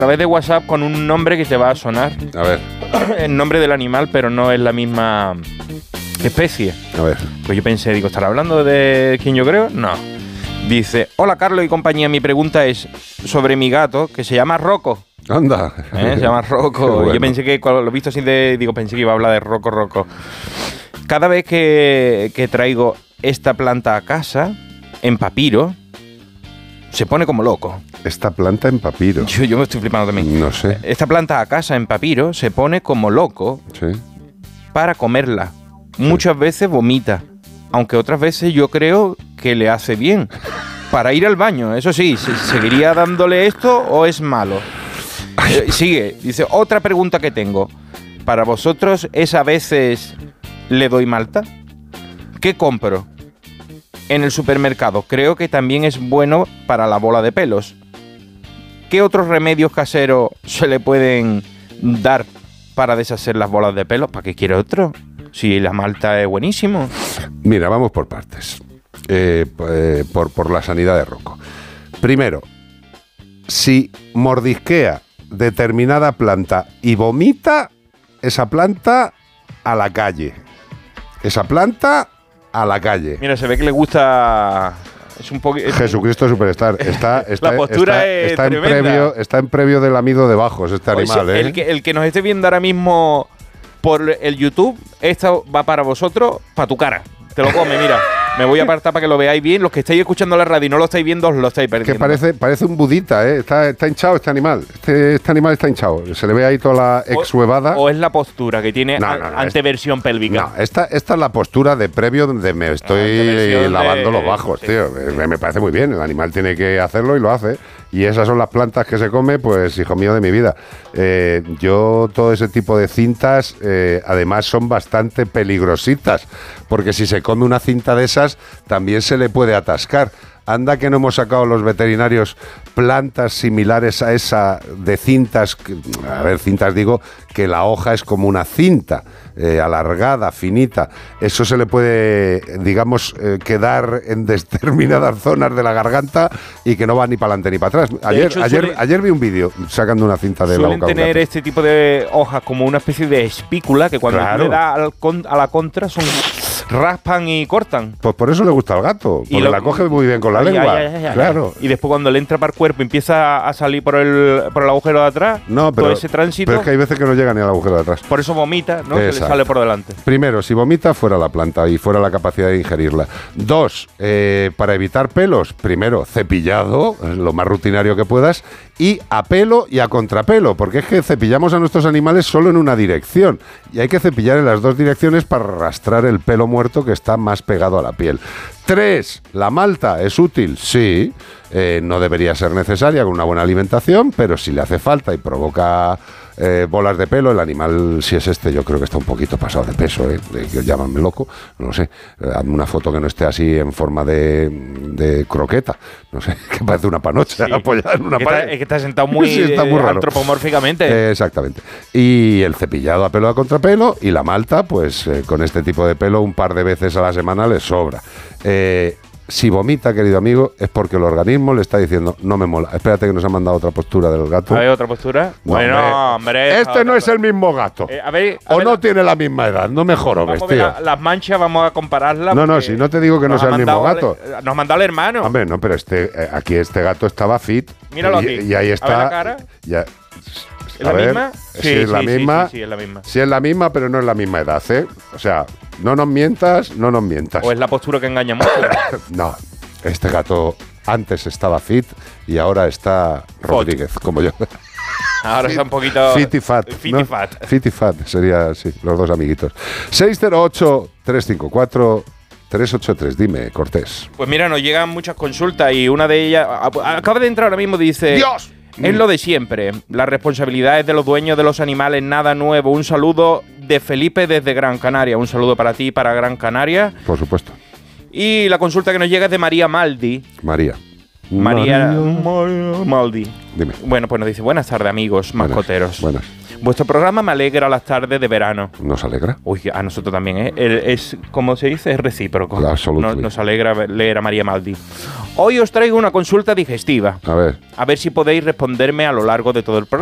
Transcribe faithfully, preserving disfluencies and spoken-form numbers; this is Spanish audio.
través de WhatsApp con un nombre que te va a sonar. A ver. El nombre del animal, pero no es la misma especie. A ver. Pues yo pensé, digo, ¿estará hablando de quién yo creo? No. Dice, hola Carlos y compañía, mi pregunta es sobre mi gato, que se llama Rocco. Anda. ¿Eh? Se llama Rocco. Bueno. Yo pensé que, cuando lo he visto así de... Digo, pensé que iba a hablar de Rocco, Rocco. Cada vez que, que traigo esta planta a casa, en papiro, se pone como loco. Esta planta en papiro. Yo, yo me estoy flipando también. No sé. Esta planta a casa en papiro se pone como loco Sí. para comerla. Muchas veces vomita, aunque otras veces yo creo que le hace bien. Para ir al baño, eso sí, ¿seguiría dándole esto o es malo? Eh, sigue, dice, otra pregunta que tengo. ¿Para vosotros es a veces le doy malta? ¿Qué compro en el supermercado? Creo que también es bueno para la bola de pelos. ¿Qué otros remedios caseros se le pueden dar para deshacer las bolas de pelos? ¿Para qué quiere otro? Si la malta es buenísimo. Mira, vamos por partes. Eh, eh, por, por la sanidad de Rocco. Primero, si mordisquea determinada planta y vomita, esa planta a la calle. Esa planta a la calle. Mira, se ve que le gusta... Es un poco... Jesucristo Superstar. Está, está, La postura está, es está en tremenda. previo, está en previo del amido de bajos este Oye, animal, ¿eh? el, que, el que nos esté viendo ahora mismo por el YouTube, esto va para vosotros, para tu cara. Te lo come, mira. Me voy a apartar para que lo veáis bien. Los que estáis escuchando la radio y no lo estáis viendo, os lo estáis perdiendo. Que parece, parece un budita, ¿eh? Está, está hinchado este animal. Este, este animal está hinchado. Se le ve ahí toda la exhuevada. O, o es la postura que tiene No, no, no, anteversión es, pélvica. No, esta, esta es la postura de previo donde me estoy lavando de, los bajos, sí. tío. Me, me parece muy bien. El animal tiene que hacerlo y lo hace. Y esas son las plantas que se come, pues, hijo mío de mi vida. Eh, yo, todo ese tipo de cintas, eh, además, son bastante peligrositas. Porque si se come una cinta de esas, también se le puede atascar. Anda que no hemos sacado los veterinarios plantas similares a esa de cintas, a ver, cintas digo, que la hoja es como una cinta, eh, alargada, finita. Eso se le puede, digamos, eh, quedar en determinadas zonas de la garganta y que no va ni para adelante ni para atrás. Ayer, hecho, ayer, suele, ayer vi un vídeo sacando una cinta de la boca. Suelen tener este tipo de hojas como una especie de espícula que cuando Claro. le da al con, a la contra son raspan y cortan. Pues por eso le gusta al gato, porque lo, la coge muy bien con la ay, lengua. ay, ay, ay, claro. Y después cuando le entra para el cuerpo empieza a salir por el, por el agujero de atrás, No, pero, todo ese tránsito. pero es que hay veces que no llega ni al agujero de atrás. Por eso vomita, ¿no? Que le Exacto. sale por delante. Primero, si vomita, fuera la planta y fuera la capacidad de ingerirla. Dos, eh, para evitar pelos, primero, cepillado, lo más rutinario que puedas, y a pelo y a contrapelo, porque es que cepillamos a nuestros animales solo en una dirección, y hay que cepillar en las dos direcciones para arrastrar el pelo muerto que está más pegado a la piel. Tres, la malta es útil, sí, eh, no debería ser necesaria con una buena alimentación, pero si le hace falta y provoca eh, bolas de pelo, el animal, si es este, yo creo que está un poquito pasado de peso, ¿eh? De, llámame loco, no lo sé, eh, hazme una foto que no esté así en forma de, de croqueta, no sé, que parece una panocha Sí. apoyada en una es que pared. está, es que está sentado muy, Sí, está muy eh, raro. antropomórficamente. Eh, exactamente. Y el cepillado a pelo a contrapelo y la malta, pues eh, con este tipo de pelo un par de veces a la semana le sobra. Eh, si vomita, querido amigo, es porque el organismo le está diciendo, no me mola. Espérate que nos ha mandado otra postura del gato. ¿Hay otra postura? No, bueno, hombre. Este no es el mismo gato. Eh, a ver, a o ver, no tiene la misma edad, no me jorobes, vamos a ver tío. la- las manchas, vamos a compararlas. No, no, porque si no te digo que no nos sea ha el mismo mandado- gato. Nos ha mandado el hermano. Hombre, no, pero este, eh, aquí este gato estaba fit. Míralo y, aquí. y ahí A ver está. la cara. Ya, ¿Es a la ver, misma? Sí, es la misma. Sí, sí, es la misma. Sí es la misma, pero no es la misma edad, ¿eh? O sea, no nos mientas, no nos mientas. O es la postura que engaña mucho. No, este gato antes estaba fit y ahora está Rodríguez, como yo. Ahora está un poquito... Fit y fat. Fit ¿no? y fat. Fit y fat sería, sí, los dos amiguitos. seis cero ocho, tres cinco cuatro, tres ocho tres, dime, Cortés. Pues mira, nos llegan muchas consultas y una de ellas... a- Acaba de entrar ahora mismo, dice... ¡Dios! Es lo de siempre. Las responsabilidades de los dueños de los animales, nada nuevo. Un saludo de Felipe desde Gran Canaria. Un saludo para ti, para Gran Canaria. Por supuesto. Y la consulta que nos llega es de María Maldi. María. María, María Maldi. Dime. Bueno, pues nos dice, buenas tardes, amigos Buenas, mascoteros. Buenas. Vuestro programa me alegra las tardes de verano. ¿Nos alegra? Uy, a nosotros también, ¿eh? El- Es, como se dice, es recíproco. Absolutely. Nos, nos alegra leer a María Maldi. Hoy os traigo una consulta digestiva. A ver. A ver si podéis responderme a lo largo de todo el programa.